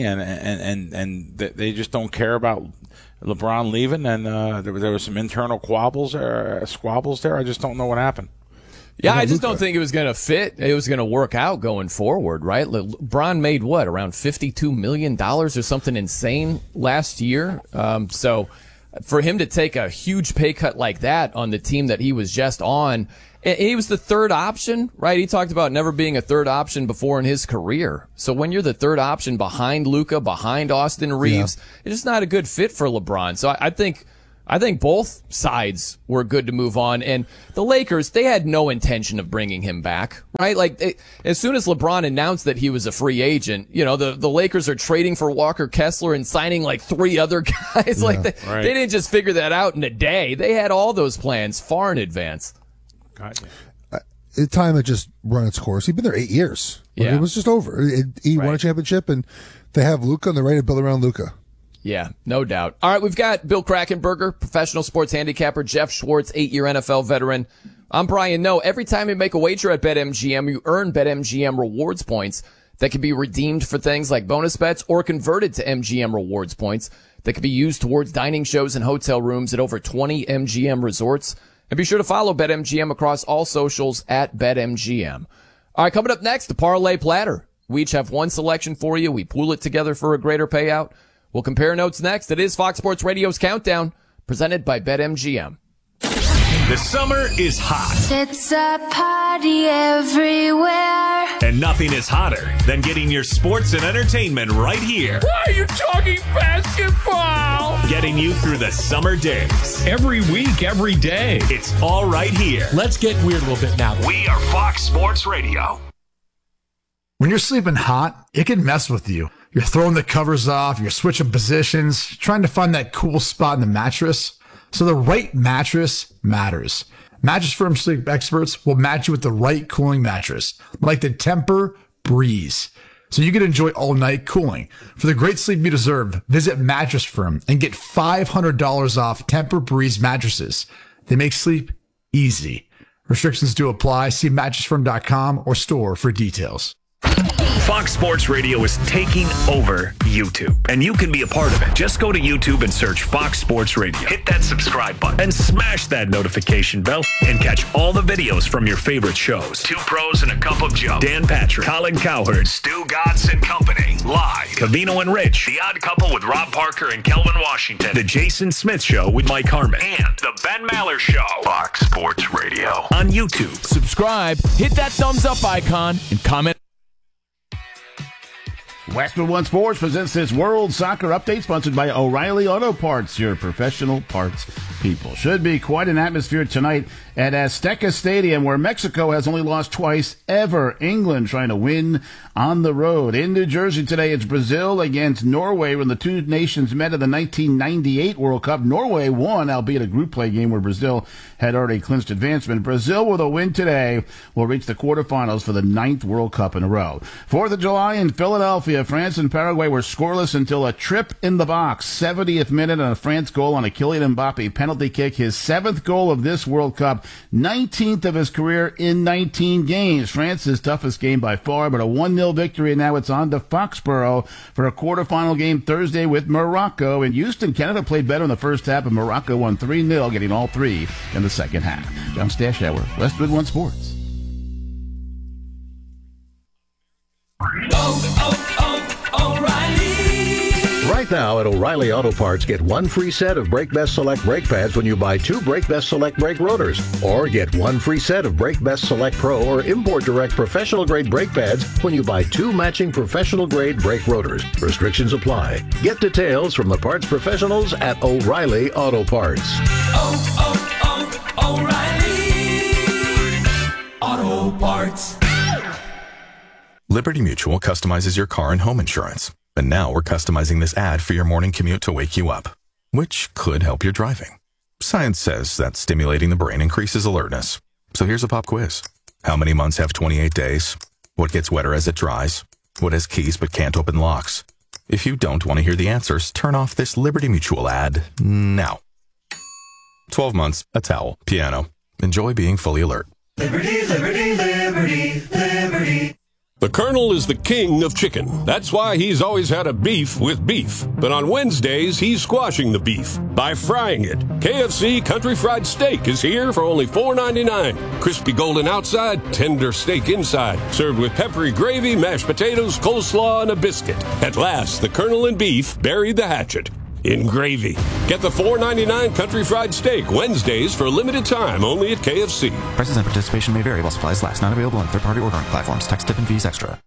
and they just don't care about LeBron leaving? And there was some internal squabbles there. I just don't know what happened. Yeah, I just don't think it was going to fit. It was going to work out going forward, right? LeBron made around $52 million or something insane last year. So for him to take a huge pay cut like that on the team that he was just on, and he was the third option, right? He talked about never being a third option before in his career. So when you're the third option behind Luka, behind Austin Reeves, it's just not a good fit for LeBron. So I think both sides were good to move on. And the Lakers, they had no intention of bringing him back, right? Like, as soon as LeBron announced that he was a free agent, the Lakers are trading for Walker Kessler and signing like 3 other guys. Yeah, they didn't just figure that out in a day. They had all those plans far in advance. Gotcha. The time had just run its course. He'd been there 8 years. Yeah. It was just over. He won a championship, and they have Luka, and they're ready to build around Luka. Yeah, no doubt. All right, we've got Bill Krackomberger, professional sports handicapper, Jeff Schwartz, 8-year NFL veteran. I'm Brian Noe. Every time you make a wager at BetMGM, you earn BetMGM rewards points that can be redeemed for things like bonus bets or converted to MGM rewards points that can be used towards dining shows and hotel rooms at over 20 MGM resorts. And be sure to follow BetMGM across all socials at BetMGM. All right, coming up next, the Parlay Platter. We each have one selection for you. We pool it together for a greater payout. We'll compare notes next. It is Fox Sports Radio's Countdown, presented by BetMGM. The summer is hot. It's a party everywhere. And nothing is hotter than getting your sports and entertainment right here. Why are you talking basketball? Getting you through the summer days. Every week, every day. It's all right here. Let's get weird a little bit now. We are Fox Sports Radio. When you're sleeping hot, it can mess with you. You're throwing the covers off, you're switching positions, trying to find that cool spot in the mattress. So the right mattress matters. Mattress Firm sleep experts will match you with the right cooling mattress, like the Tempur-Breeze, so you can enjoy all-night cooling. For the great sleep you deserve, visit Mattress Firm and get $500 off Tempur-Breeze mattresses. They make sleep easy. Restrictions do apply. See mattressfirm.com or store for details. Fox Sports Radio is taking over YouTube, and you can be a part of it. Just go to YouTube and search Fox Sports Radio. Hit that subscribe button and smash that notification bell and catch all the videos from your favorite shows. Two Pros and a Cup of Joe, Dan Patrick, Colin Cowherd, Stu Gatz and Company, live, Covino and Rich, The Odd Couple with Rob Parker and Kelvin Washington, The Jason Smith Show with Mike Harmon, and The Ben Maller Show. Fox Sports Radio on YouTube. Subscribe, hit that thumbs up icon, and comment. Westwood One Sports presents this World Soccer Update, sponsored by O'Reilly Auto Parts, your professional parts people. Should be quite an atmosphere tonight at Azteca Stadium, where Mexico has only lost twice ever. England trying to win on the road. In New Jersey today, it's Brazil against Norway when the two nations met in the 1998 World Cup. Norway won, albeit a group play game where Brazil had already clinched advancement. Brazil, with a win today, will reach the quarterfinals for the 9th World Cup in a row. 4th of July in Philadelphia, France and Paraguay were scoreless until a trip in the box. 70th minute and a France goal on a Kylian Mbappe penalty kick. His 7th goal of this World Cup. 19th of his career in 19 games. France's toughest game by far, but a 1-0 victory, and now it's on to Foxborough for a quarterfinal game Thursday with Morocco. In Houston, Canada played better in the first half, and Morocco won 3-0, getting all 3 in the second half. John Stashower, Westwood One Sports. Right now at O'Reilly Auto Parts, get one free set of Brake Best Select brake pads when you buy 2 Brake Best Select brake rotors. Or get one free set of Brake Best Select Pro or Import Direct professional grade brake pads when you buy 2 matching professional grade brake rotors. Restrictions apply. Get details from the parts professionals at O'Reilly Auto Parts. O'Reilly Auto Parts. Liberty Mutual customizes your car and home insurance. And now we're customizing this ad for your morning commute to wake you up, which could help your driving. Science says that stimulating the brain increases alertness. So here's a pop quiz. How many months have 28 days? What gets wetter as it dries? What has keys but can't open locks? If you don't want to hear the answers, turn off this Liberty Mutual ad now. 12 months, a towel, piano. Enjoy being fully alert. Liberty, liberty, liberty, liberty. The Colonel is the king of chicken. That's why he's always had a beef with beef. But on Wednesdays, he's squashing the beef by frying it. KFC Country Fried Steak is here for only $4.99. Crispy golden outside, tender steak inside. Served with peppery gravy, mashed potatoes, coleslaw, and a biscuit. At last, the Colonel and beef buried the hatchet in gravy. Get the $4.99 Country Fried Steak Wednesdays for a limited time only at KFC. Prices and participation may vary while supplies last. Not available on third-party ordering platforms. Tax, tip, and fees extra.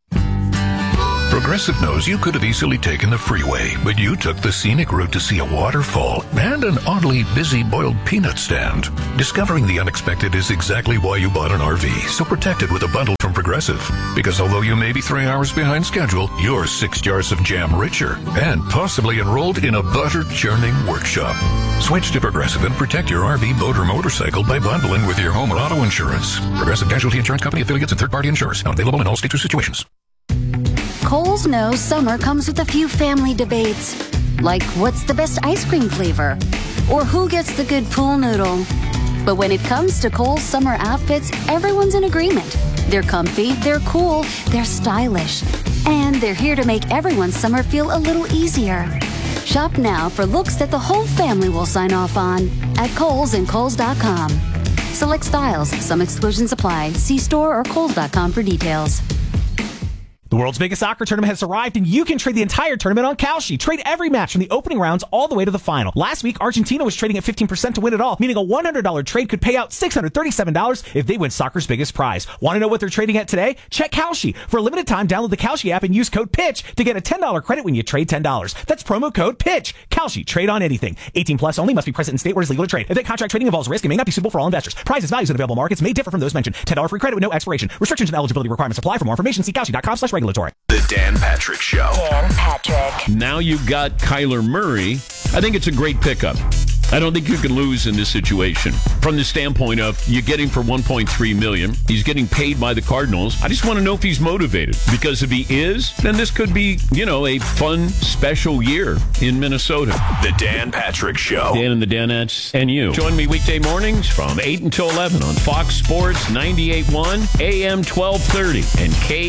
Progressive knows you could have easily taken the freeway, but you took the scenic route to see a waterfall and an oddly busy boiled peanut stand. Discovering the unexpected is exactly why you bought an RV, so protect it with a bundle from Progressive. Because although you may be 3 hours behind schedule, you're 6 jars of jam richer and possibly enrolled in a butter-churning workshop. Switch to Progressive and protect your RV, boat, or motorcycle by bundling with your home and auto insurance. Progressive Casualty Insurance Company affiliates and third-party insurers. Not available in all states or situations. Kohl's knows summer comes with a few family debates, like what's the best ice cream flavor, or who gets the good pool noodle. But when it comes to Kohl's summer outfits, everyone's in agreement. They're comfy, they're cool, they're stylish, and they're here to make everyone's summer feel a little easier. Shop now for looks that the whole family will sign off on at Kohl's and Kohl's.com. Select styles, some exclusions apply. See store or Kohl's.com for details. The world's biggest soccer tournament has arrived, and you can trade the entire tournament on Kalshi. Trade every match from the opening rounds all the way to the final. Last week, Argentina was trading at 15% to win it all, meaning a $100 trade could pay out $637 if they win soccer's biggest prize. Want to know what they're trading at today? Check Kalshi. For a limited time, download the Kalshi app and use code PITCH to get a $10 credit when you trade $10. That's promo code PITCH. Kalshi. Trade on anything. 18 plus only. Must be present in state where it's legal to trade. If that contract trading involves risk, it may not be suitable for all investors. Prizes, values, and available markets may differ from those mentioned. $10 free credit with no expiration. Restrictions and eligibility requirements apply. For more information, see Kalshi.com/regulatory. The Dan Patrick Show. Dan Patrick. Now you've got Kyler Murray. I think it's a great pickup. I don't think you can lose in this situation. From the standpoint of you're getting for $1.3 million. He's getting paid by the Cardinals. I just want to know if he's motivated. Because if he is, then this could be, a fun, special year in Minnesota. The Dan Patrick Show. Dan and the Danettes and you. Join me weekday mornings from 8 until 11 on Fox Sports 98.1, AM 1230, and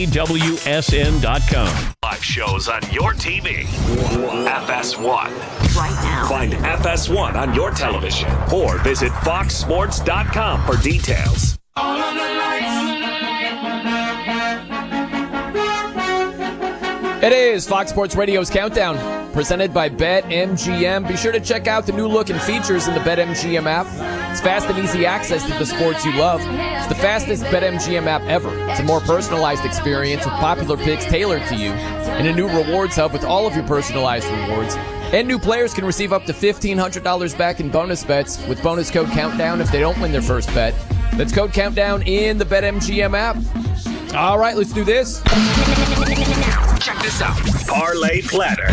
KWSN.com. Live shows on your TV. FS1. Right now. Find FS1 on your television or visit foxsports.com for details. All of the lights. It is Fox Sports Radio's Countdown, presented by BetMGM. Be sure to check out the new look and features in the BetMGM app. It's fast and easy access to the sports you love. It's the fastest BetMGM app ever. It's a more personalized experience with popular picks tailored to you, and a new rewards hub with all of your personalized rewards. And new players can receive up to $1,500 back in bonus bets with bonus code Countdown if they don't win their first bet. That's code Countdown in the BetMGM app. All right, let's do this. Check this out. Parlay Platter.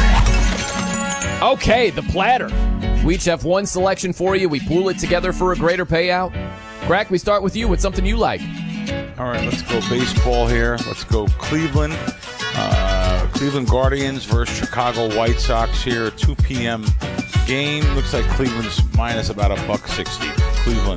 Okay, the platter. We each have one selection for you. We pool it together for a greater payout. Crack, we start with you with something you like. All right, let's go baseball here. Let's go Cleveland. Cleveland Guardians versus Chicago White Sox here. 2 p.m. game. Looks like Cleveland's minus about $1.60. Cleveland,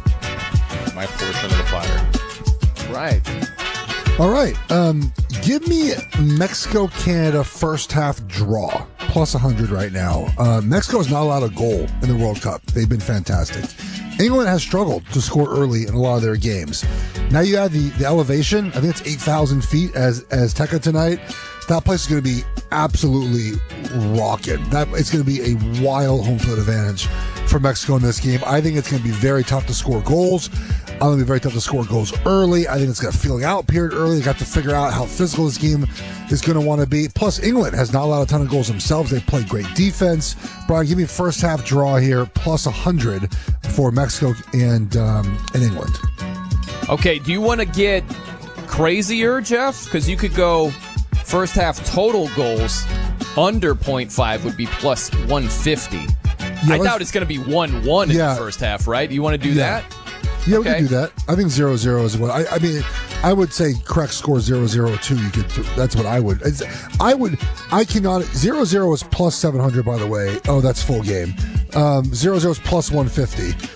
my portion of the platter. Right. All right. Give me Mexico-Canada first half draw. Plus 100 right now. Mexico has not allowed a goal in the World Cup. They've been fantastic. England has struggled to score early in a lot of their games. Now you have the elevation. I think it's 8,000 feet as Tecca tonight. That place is going to be absolutely rocking. It's going to be a wild home field advantage for Mexico in this game. I think it's going to be very tough to score goals. I think it'll be very tough to score goals early. I think it's got a feeling out period early. They got to figure out how physical this game is going to want to be. Plus, England has not allowed a ton of goals themselves. They play great defense. Brian, give me first half draw here, plus 100 for Mexico and England. Okay, do you want to get crazier, Jeff? Because you could go first half total goals under 0.5 would be plus 150. Yeah, I doubt it's going to be 1-1 in the first half, right? You want to do that? Yeah, we can do that. I think 0-0 is what I mean. I would say correct score 0-0-2. You could. That's what I would. I cannot. 0-0 is plus 700. By the way. Oh, that's full game. 0-0 is plus 150.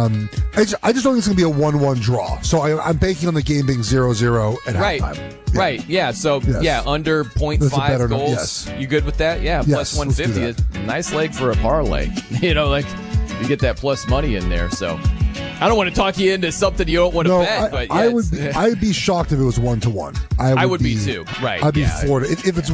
I just don't think it's going to be a 1-1 draw. So I'm banking on the game being 0-0 at halftime. Yeah. Right, yeah. So, under 0.5 goals. Yes. You good with that? Yeah, plus 150 is nice leg for a parlay. You get that plus money in there. So, I don't want to talk you into something you don't want to bet. But I'd be shocked if it was 1-1. I would be too. Right. I'd be floored. If it's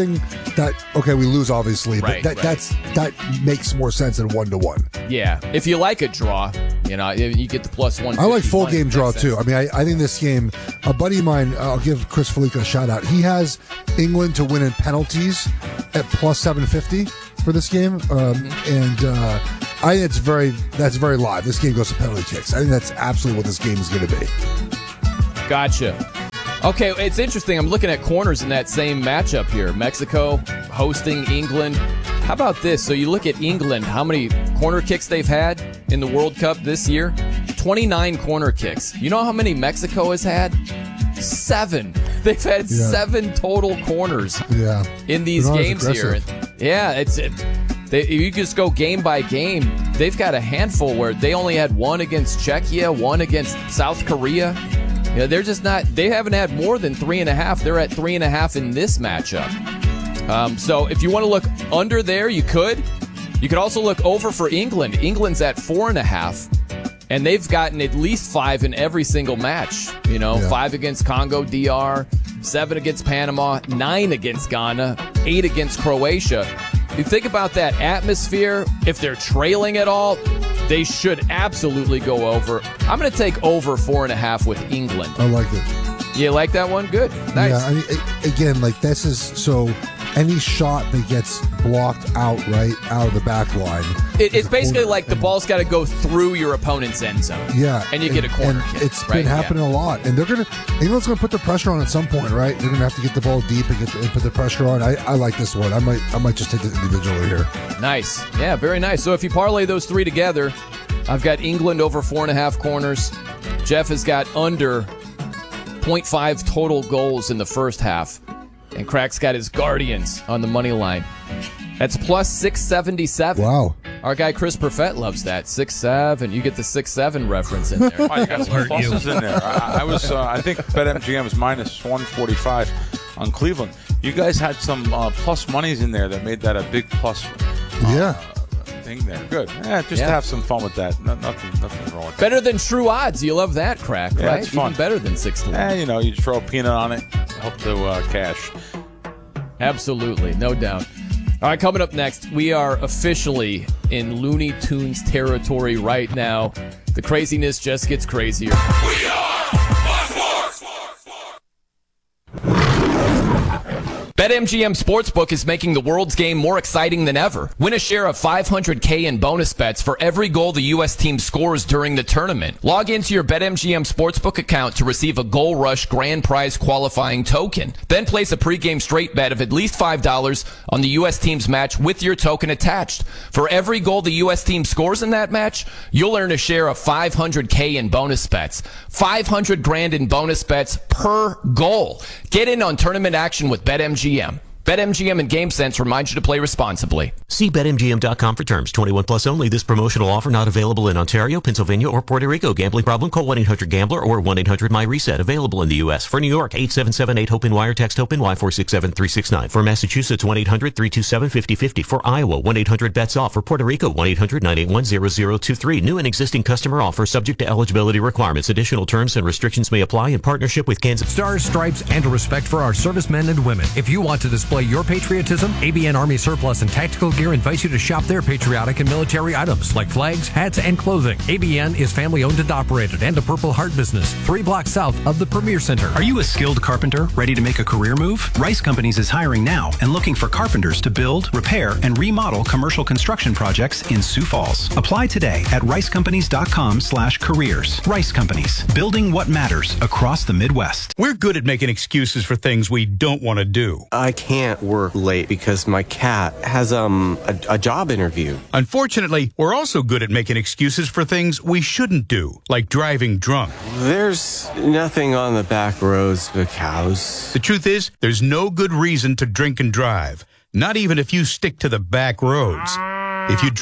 1-0, we lose obviously, but that makes more sense than 1-1. Yeah. If you like a draw, you get the plus 150. I like full game draw too. I mean, I think this game. A buddy of mine, I'll give Chris Felica a shout out. He has England to win in penalties at plus 750 for this game, and. I think that's very live. This game goes to penalty kicks. I think that's absolutely what this game is going to be. Gotcha. Okay, it's interesting. I'm looking at corners in that same matchup here. Mexico hosting England. How about this? So you look at England, how many corner kicks they've had in the World Cup this year? 29 corner kicks. You know how many Mexico has had? 7. They've had 7 total corners in these games here. Yeah, you just go game by game. They've got a handful where they only had 1 against Czechia, 1 against South Korea. They're just not. They haven't had more than 3.5. They're at 3.5 in this matchup. So if you want to look under there, you could. You could also look over for England. England's at 4.5, and they've gotten at least 5 in every single match. 5 against Congo DR, 7 against Panama, 9 against Ghana, 8 against Croatia. You think about that atmosphere, if they're trailing at all, they should absolutely go over. I'm going to take over 4.5 with England. I like it. You like that one? Good. Nice. Yeah, I mean, again, this is so any shot that gets blocked out of the back line. It's basically like the ball's got to go through your opponent's end zone. Yeah. And you get a corner kick. It's been happening a lot. And England's going to put the pressure on at some point, right? They're going to have to get the ball deep and put the pressure on. I like this one. I might just take this individually here. Nice. Yeah, very nice. So if you parlay those 3 together, I've got England over 4.5 corners. Jeff has got under 0.5 total goals in the first half. And Crack's got his Guardians on the money line. That's plus 677. Wow. Our guy Chris Perfett loves that. 6-7. You get the 6-7 reference in there. Oh, you got some pluses in there. I think BetMGM is minus 145 on Cleveland. You guys had some plus monies in there that made that a big plus. Thing there. Good. To have some fun with that. Nothing wrong with that. Better than true odds. You love that, Crack, right? It's fun. Even better than 6-1. You throw a peanut on it, help to cash. Absolutely. No doubt. All right, coming up next, we are officially in Looney Tunes territory right now. The craziness just gets crazier. We are Fox Sports. BetMGM Sportsbook is making the world's game more exciting than ever. Win a share of $500K in bonus bets for every goal the U.S. team scores during the tournament. Log into your BetMGM Sportsbook account to receive a Goal Rush grand prize qualifying token. Then place a pregame straight bet of at least $5 on the U.S. team's match with your token attached. For every goal the U.S. team scores in that match, you'll earn a share of $500K in bonus bets. $500,000 in bonus bets per goal. Get in on tournament action with BetMGM. BetMGM and GameSense remind you to play responsibly. See BetMGM.com for terms. 21 plus only. This promotional offer not available in Ontario, Pennsylvania, or Puerto Rico. Gambling problem? Call 1-800-GAMBLER or 1-800-MyReset. Available in the U.S. For New York, 877-8-HOPE-NY or text HOPE-NY 467-369. For Massachusetts, 1-800-327-5050. For Iowa, 1-800-BETS-OFF. For Puerto Rico, 1-800-981-0023. New and existing customer offer subject to eligibility requirements. Additional terms and restrictions may apply in partnership with Kansas. Stars, stripes, and a respect for our servicemen and women. If you want to display your patriotism, ABN Army Surplus and Tactical Gear invites you to shop their patriotic and military items like flags, hats, and clothing. ABN is family owned and operated and a Purple Heart business 3 blocks south of the Premier Center. Are you a skilled carpenter ready to make a career move? Rice Companies is hiring now and looking for carpenters to build, repair, and remodel commercial construction projects in Sioux Falls. Apply today at ricecompanies.com/careers. Rice Companies, building what matters across the Midwest. We're good at making excuses for things we don't want to do. I can't work late because my cat has a job interview. Unfortunately, we're also good at making excuses for things we shouldn't do, like driving drunk. There's nothing on the back roads but cows. The truth is, there's no good reason to drink and drive, not even if you stick to the back roads. If you drink,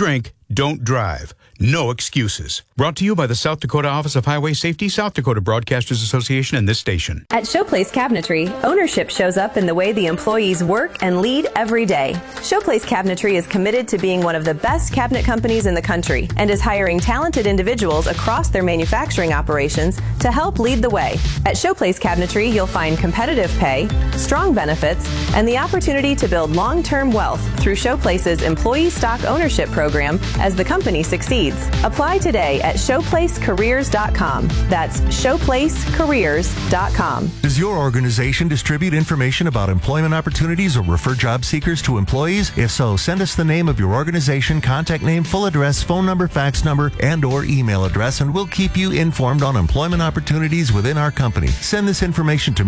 don't drive. No excuses. Brought to you by the South Dakota Office of Highway Safety, South Dakota Broadcasters Association, and this station. At Showplace Cabinetry, ownership shows up in the way the employees work and lead every day. Showplace Cabinetry is committed to being one of the best cabinet companies in the country and is hiring talented individuals across their manufacturing operations to help lead the way. At Showplace Cabinetry, you'll find competitive pay, strong benefits, and the opportunity to build long-term wealth through Showplace's employee stock ownership program as the company succeeds. Apply today at showplacecareers.com. That's showplacecareers.com. Does your organization distribute information about employment opportunities or refer job seekers to employees? If so, send us the name of your organization, contact name, full address, phone number, fax number, and or email address, and we'll keep you informed on employment opportunities within our company. Send this information to